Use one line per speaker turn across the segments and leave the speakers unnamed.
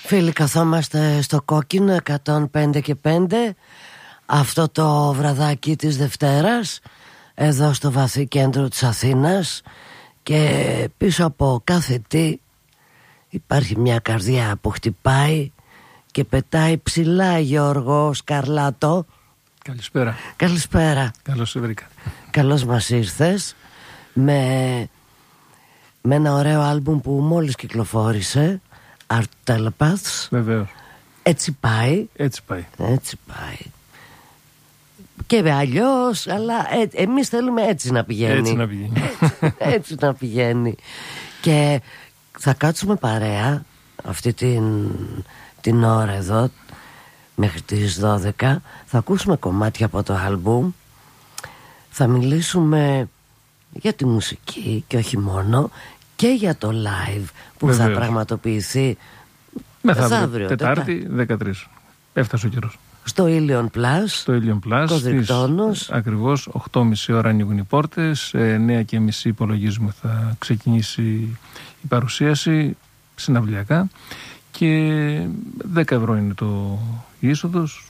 Φίλοι, καθόμαστε στο κόκκινο 105 και 5 αυτό το βραδάκι της Δευτέρας, εδώ στο βαθύ κέντρο της Αθήνας, και πίσω από κάθε τι υπάρχει μια καρδιά που χτυπάει και πετάει ψηλά. Γιώργο Σκαρλάτο,
καλησπέρα.
Καλησπέρα.
Καλώς σε βρήκα.
Καλώς μας ήρθες με ένα ωραίο άλμπουμ που μόλις κυκλοφόρησε, Art Telepaths.
Βεβαίως.
Έτσι πάει.
Έτσι πάει.
Έτσι πάει. Και αλλιώς, αλλά εμείς θέλουμε έτσι να πηγαίνει.
Έτσι να πηγαίνει.
Έτσι να πηγαίνει. Και θα κάτσουμε παρέα αυτή την ώρα εδώ μέχρι τις 12. Θα ακούσουμε κομμάτια από το άλμπουμ. Θα μιλήσουμε για τη μουσική και όχι μόνο, και για το live που
Βεβαίως.
θα πραγματοποιηθεί
μεθαύριο, Τετάρτη 13. Έφτασε ο καιρός.
Στο Ilion Plus.
Στο Ilion Plus. Ακριβώς 8.30 ώρα ανοίγουν οι πόρτες. 9.30 υπολογίζουμε θα ξεκινήσει η παρουσίαση συναυλιακά. Και 10 ευρώ είναι η είσοδος.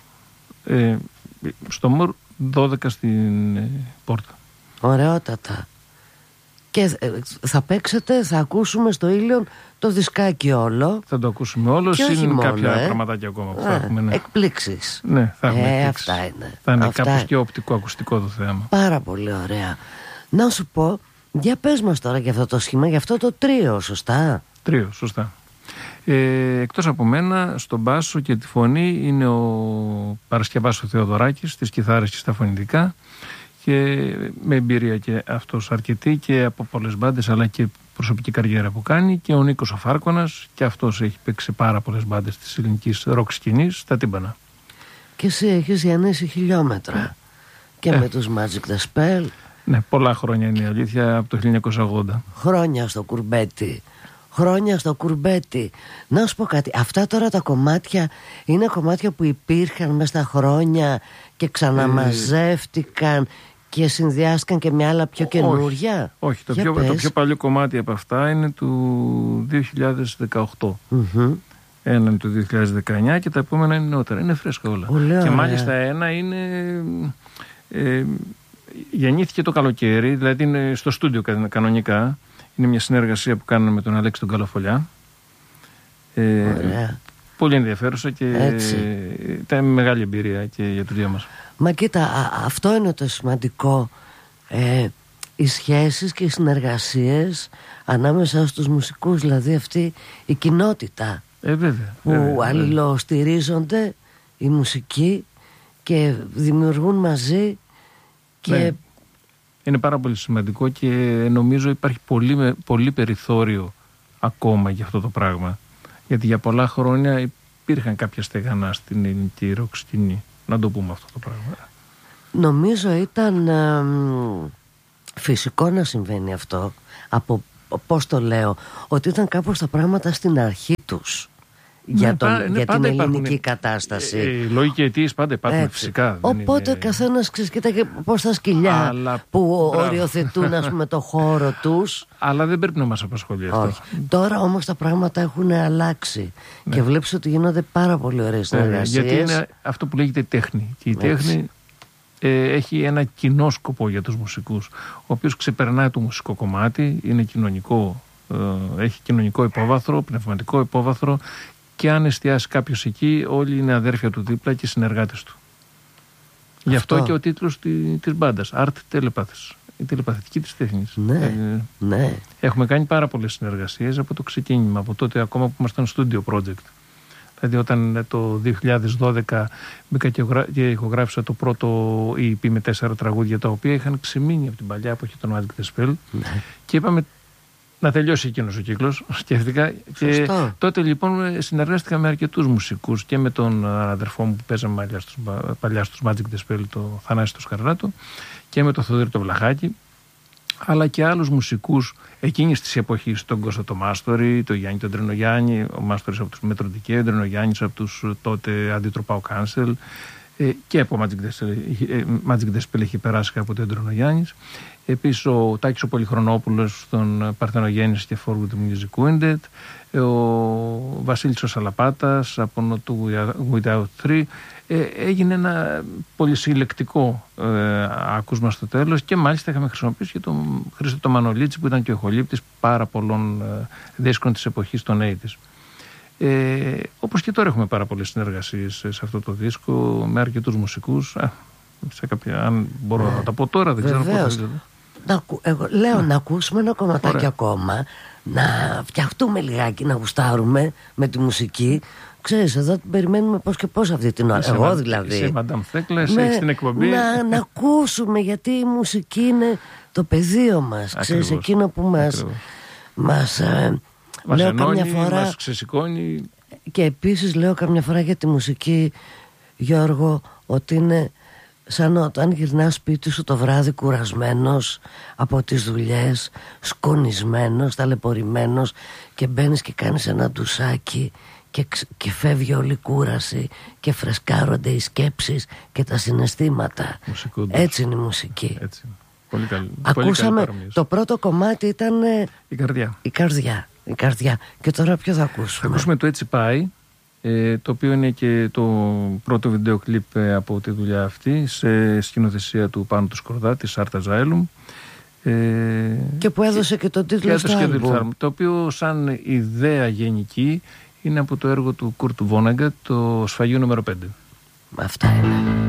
Στο ΜΟΡ 12 στην πόρτα.
Ωραιότατα. Και θα παίξετε, θα ακούσουμε στο Ilion το δισκάκι όλο.
Θα το ακούσουμε όλο. Είναι κάποια πραγματάκια ακόμα που θα έχουμε. Ναι.
Εκπλήξεις.
Ναι, θα έχουμε εκπλήξεις.
Αυτά είναι.
Θα είναι κάπως και οπτικό-ακουστικό το θέμα.
Πάρα πολύ ωραία. Να σου πω, για πες μας τώρα για αυτό το σχήμα, για αυτό το τρίο, σωστά?
Τρίο, σωστά. Εκτός από μένα, στον μπάσο και τη φωνή είναι ο Παρασκευάς ο Θεοδωράκης, στις κιθάρες και στα φωνητικά, και με εμπειρία και αυτός αρκετή και από πολλές μπάντες, αλλά και προσωπική καριέρα που κάνει, και ο Νίκος ο Φάρκωνας, και αυτός έχει παίξει πάρα πολλές μπάντες της ελληνικής ροκ σκηνής στα τύμπανα.
Και εσύ έχεις διανύσει χιλιόμετρα και με τους Magic the Spell.
Ναι, πολλά χρόνια είναι η αλήθεια, από το 1980.
Χρόνια στο κουρμπέτι. Χρόνια στο κουρμπέτι. Να σου πω κάτι, αυτά τώρα τα κομμάτια είναι κομμάτια που υπήρχαν μέσα στα χρόνια και ξαναμαζεύτηκαν και συνδυάστηκαν και με άλλα πιο καινούρια?
Όχι, το πιο παλιό κομμάτι από αυτά είναι του 2018. Ένα είναι του 2019 και τα επόμενα είναι νεότερα. Είναι φρέσκα όλα. Και μάλιστα ένα είναι γεννήθηκε το καλοκαίρι, δηλαδή είναι στο στούντιο κανονικά. Είναι μια συνεργασία που κάνουμε με τον Αλέξη τον Καλαφολιά. Πολύ ενδιαφέρουσα και ήταν μεγάλη εμπειρία και για τους δύο μας.
Μα κοίτα, αυτό είναι το σημαντικό. Οι σχέσεις και οι συνεργασίες ανάμεσα στους μουσικούς, δηλαδή αυτή η κοινότητα που αλληλοστηρίζονται οι μουσικοί και δημιουργούν μαζί και...
Είναι πάρα πολύ σημαντικό και νομίζω υπάρχει πολύ περιθώριο ακόμα για αυτό το πράγμα. Γιατί για πολλά χρόνια υπήρχαν κάποια στεγανά στην ελληνική ροκ σκηνή. Να το πούμε αυτό το πράγμα.
Νομίζω ήταν φυσικό να συμβαίνει αυτό. Από πώς το λέω, ότι ήταν κάπως τα πράγματα στην αρχή τους. Για την ελληνική κατάσταση.
Λογικοί αιτίες πάντα υπάρχουν, φυσικά.
Οπότε καθένας κοίταγε πώς τα σκυλιά που οριοθετούν, ας πούμε, το χώρο τους.
Αλλά δεν πρέπει να μας απασχολεί αυτό.
Τώρα όμως τα πράγματα έχουν αλλάξει και βλέπεις ότι γίνονται πάρα πολύ ωραίες συνεργασίες.
Γιατί είναι αυτό που λέγεται τέχνη. Και η τέχνη έχει ένα κοινό σκοπό για τους μουσικούς, ο οποίος ξεπερνάει το μουσικό κομμάτι, είναι κοινωνικό, έχει κοινωνικό υπόβαθρο, πνευματικό υπόβαθρο. Και αν εστιάσει κάποιος εκεί, όλοι είναι αδέρφια του δίπλα και συνεργάτες του. Γι' αυτό και ο τίτλος της μπάντας, Art Telepaths, η τηλεπαθητική της τέχνης.
Ναι.
Έχουμε κάνει πάρα πολλές συνεργασίες από το ξεκίνημα, από τότε ακόμα που ήμασταν studio project. Δηλαδή όταν το 2012 μπήκα και ηχογράφησα το πρώτο EP με 4 τραγούδια, τα οποία είχαν ξεμείνει από την παλιά εποχή των Magic the Spell, και είπαμε να τελειώσει εκείνος ο κύκλος, σκέφτηκα. Και τότε λοιπόν συνεργάστηκα με αρκετούς μουσικούς, και με τον αδερφό μου που παίζαμε παλιά στους Magic the Spell, το Θανάση το Σκαρλάτο, και με τον Θοδωρή το Βλαχάκη, αλλά και άλλους μουσικούς εκείνης της εποχής, τον Κώστα το Μάστορη, τον Γιάννη τον Τρενογιάννη, ο Μάστορης από τους Μετροντικέ, ο Τρενογιάννης από τους τότε Αντιτροπάο Κάνσελ, και από Magic the Spell έχει περάσει κάποτε ο Τρενογιάννης. Επίσης ο Τάκης ο Πολυχρονόπουλος στον Παρθενογέννηση και Forward Music Wounded. ο Βασίλης ο Σαλαπάτας από το Without Three. Έγινε ένα πολυσυλλεκτικό άκουσμα στο τέλος και μάλιστα είχαμε χρησιμοποιήσει και τον Χρήστο το Μανολίτσι που ήταν και ο ηχολήπτης πάρα πολλών δίσκων της εποχής των 80's. Όπως και τώρα έχουμε πάρα πολλές συνεργασίες σε αυτό το δίσκο με αρκετούς μουσικούς. Αν μπορώ να τα πω τώρα, δεν ξέρω πώς.
Εγώ λέω να ακούσουμε ένα κομματάκι ακόμα, να φτιαχτούμε λιγάκι, να γουστάρουμε με τη μουσική. Ξέρεις, εδώ την περιμένουμε πώς και πώς αυτή την ώρα. Εγώ δηλαδή.
Είσαι Μαντάμ Θέκλες, έχεις την εκπομπή.
Να ακούσουμε, γιατί η μουσική είναι το πεδίο μας. Ξέρεις, εκείνο που μας λέω
ενώνει,
καμιά φορά,
μας ξεσηκώνει.
Και επίσης λέω καμιά φορά για τη μουσική, Γιώργο, ότι είναι σαν όταν γυρνάς σπίτι σου το βράδυ κουρασμένος από τις δουλειές, σκονισμένος, ταλαιπωρημένος, και μπαίνεις και κάνεις ένα ντουσάκι και φεύγει όλη η κούραση και φρεσκάρονται οι σκέψεις και τα συναισθήματα. Έτσι είναι η μουσική.
Έτσι. Πολύ καλή.
Ακούσαμε, το πρώτο κομμάτι ήταν η καρδιά. Και τώρα ποιο θα ακούσουμε?
Θα ακούσουμε το Έτσι Πάει, το οποίο είναι και το πρώτο βίντεο κλιπ από τη δουλειά αυτή, σε σκηνοθεσία του Πάνου του Σκορδά, της Άρτα Ζάελουμ,
και που έδωσε και τον τίτλο στο άλμπουμ,
το οποίο σαν ιδέα γενική είναι από το έργο του Κουρτ Βόνεγκατ, το Σφαγείο νούμερο 5.
Αυτά είναι.